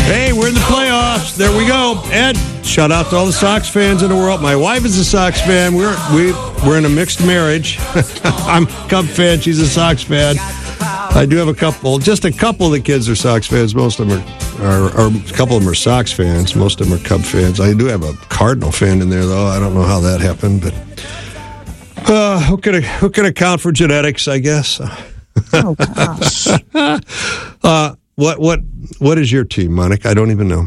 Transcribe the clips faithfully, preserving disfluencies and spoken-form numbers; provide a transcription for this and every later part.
Hey, we're in the playoffs. There we go. Ed, shout out to all the Sox fans in the world. My wife is a Sox fan. We're we we're in a mixed marriage. I'm a Cub fan. She's a Sox fan. I do have a couple. Just a couple of the kids are Sox fans. Most of them are, are, are a couple of them are Sox fans. Most of them are Cub fans. I do have a Cardinal fan in there, though. I don't know how that happened, but uh, who could who can account for genetics? I guess. Oh gosh. uh, what what what is your team, Monica? I don't even know.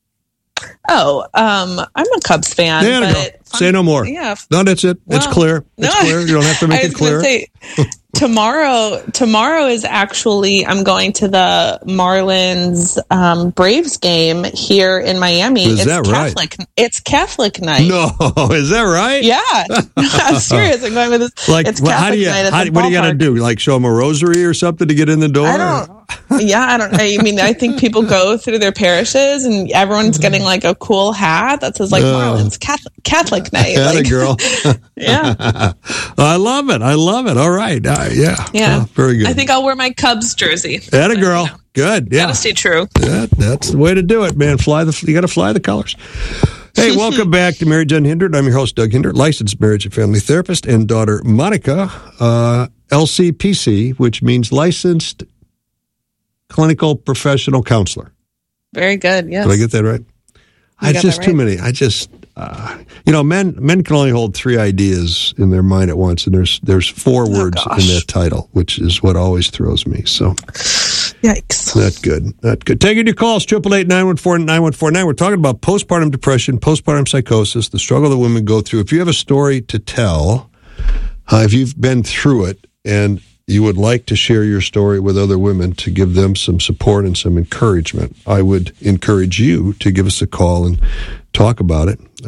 Oh, um, I'm a Cubs fan. There you but go. Say no more. Yeah. No, that's it. Well, it's clear. It's no. clear. You don't have to make I it was clear. gonna say, tomorrow, tomorrow is actually, I'm going to the Marlins um, Braves game here in Miami. Is it's that right? Catholic. It's Catholic night. No, is that right? Yeah. I'm serious. I'm going with this. Like, it's well, Catholic how do you, night at how, the what do you got to ballpark. do? Like, show them a rosary or something to get in the door? I don't. Yeah, I don't. I mean, I think people go through their parishes, and everyone's getting like a cool hat that says like Uh, Marlins Catholic, Catholic night. Atta Like, girl. yeah, I love it. I love it. All right. Uh, yeah. yeah. Oh, very good. I think I'll wear my Cubs jersey. Atta girl. You know, Good. Yeah. Gotta stay true. That, that's the way to do it, man. Fly the. You got to fly the colors. Hey, welcome back to Marriage Unhindered. I'm your host, Doug Hinder, licensed marriage and family therapist, and daughter Monica, uh, L C P C, which means licensed clinical professional counselor. Very good. Yes. Did I get that right? You It's got just that too right. many. I just, uh, you know, men men can only hold three ideas in their mind at once, and there's there's four words Oh, gosh. in that title, which is what always throws me. So Yikes. not good, not good. Taking your calls, triple eight nine one four nine one four nine. We're talking about postpartum depression, postpartum psychosis, the struggle that women go through. If you have a story to tell, uh, if you've been through it, and you would like to share your story with other women to give them some support and some encouragement, I would encourage you to give us a call and talk about it.